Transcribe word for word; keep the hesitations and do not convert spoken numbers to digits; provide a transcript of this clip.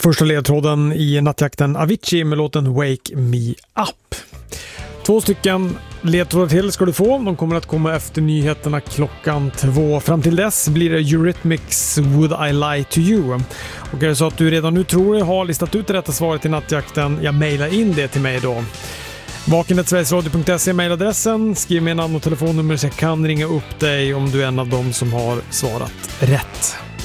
Första ledtråden i nattjakten Avicii med låten Wake Me Up. Två stycken ledtrådar till ska du få. De kommer att komma efter nyheterna klockan två. Fram till dess blir det Eurythmics Would I Lie To You. Och är det så att du redan nu tror dig ha listat ut det rätta svaret i nattjakten, jag mejlar in det till mig då. vaken snabel-a sverigesradio punkt se mejladressen. Skriv med namn och telefonnummer så jag kan ringa upp dig om du är en av dem som har svarat rätt.